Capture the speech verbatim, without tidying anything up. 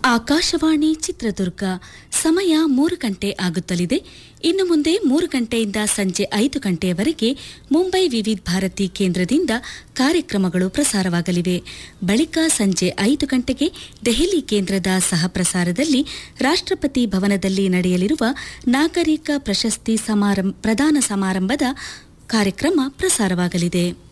ಆಕಾಶವಾಣಿ ಚಿತ್ರದುರ್ಗ ಸಮಯ ಮೂರು ಗಂಟೆ ಆಗುತ್ತಲಿದೆ. ಇನ್ನು ಮುಂದೆ ಮೂರು ಗಂಟೆಯಿಂದ ಸಂಜೆ ಐದು ಗಂಟೆಯವರೆಗೆ ಮುಂಬೈ ವಿವಿಧ ಭಾರತಿ ಕೇಂದ್ರದಿಂದ ಕಾರ್ಯಕ್ರಮಗಳು ಪ್ರಸಾರವಾಗಲಿವೆ. ಬಳಿಕ ಸಂಜೆ ಐದು ಗಂಟೆಗೆ ದೆಹಲಿ ಕೇಂದ್ರದ ಸಹಪ್ರಸಾರದಲ್ಲಿ ರಾಷ್ಟ್ರಪತಿ ಭವನದಲ್ಲಿ ನಡೆಯಲಿರುವ ನಾಗರಿಕ ಪ್ರಶಸ್ತಿ ಸಮಾರಂಭ ಪ್ರದಾನ ಸಮಾರಂಭದ ಕಾರ್ಯಕ್ರಮ ಪ್ರಸಾರವಾಗಲಿದೆ.